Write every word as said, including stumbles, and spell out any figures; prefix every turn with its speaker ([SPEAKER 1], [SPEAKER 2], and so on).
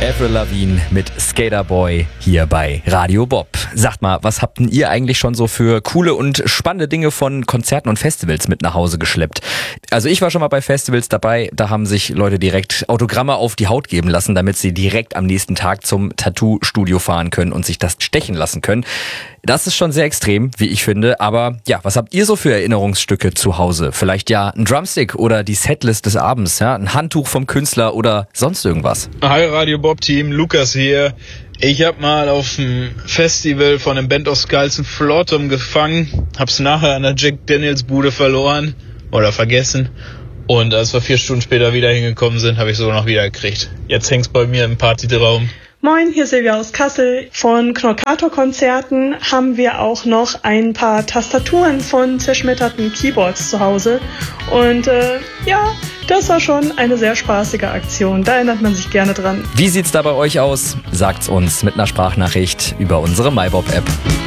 [SPEAKER 1] Avril Lavigne mit Skater Boy hier bei Radio Bob. Sagt mal, was habt denn ihr eigentlich schon so für coole und spannende Dinge von Konzerten und Festivals mit nach Hause geschleppt? Also ich war schon mal bei Festivals dabei, da haben sich Leute direkt Autogramme auf die Haut geben lassen, damit sie direkt am nächsten Tag zum Tattoo-Studio fahren können und sich das stechen lassen können. Das ist schon sehr extrem, wie ich finde. Aber ja, was habt ihr so für Erinnerungsstücke zu Hause? Vielleicht ja ein Drumstick oder die Setlist des Abends, ja, ein Handtuch vom Künstler oder sonst irgendwas.
[SPEAKER 2] Hi Radio Bob Team, Lukas hier. Ich hab mal auf dem Festival von dem Band of Skulls ein Flautum gefangen, hab's nachher an der Jack Daniels Bude verloren oder vergessen. Und als wir vier Stunden später wieder hingekommen sind, habe ich so noch wieder gekriegt. Jetzt hängt's bei mir im Partyraum.
[SPEAKER 3] Moin, hier Silvia aus Kassel. Von Knorkator-Konzerten haben wir auch noch ein paar Tastaturen von zerschmetterten Keyboards zu Hause. Und äh, ja, das war schon eine sehr spaßige Aktion. Da erinnert man sich gerne dran.
[SPEAKER 1] Wie sieht's da bei euch aus? Sagt's uns mit einer Sprachnachricht über unsere MyBob-App.